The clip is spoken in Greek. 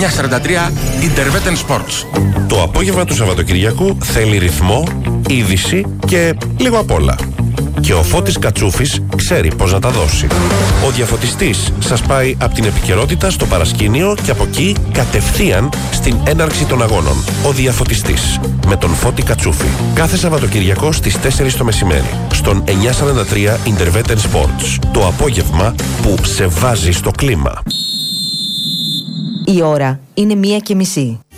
943 Intervetten Sports. Το απόγευμα του Σαββατοκυριακού θέλει ρυθμό, είδηση και λίγο απ' όλα. Και ο Φώτης Κατσούφης ξέρει πώς να τα δώσει. Ο διαφωτιστής σας πάει από την επικαιρότητα στο παρασκήνιο και από εκεί κατευθείαν στην έναρξη των αγώνων. Ο διαφωτιστής με τον Φώτη Κατσούφη. Κάθε Σαββατοκυριακό στις 4 το μεσημέρι. Στον 943 Intervetten Sports. Το απόγευμα που σε βάζει στο κλίμα. Η ώρα είναι 1:30.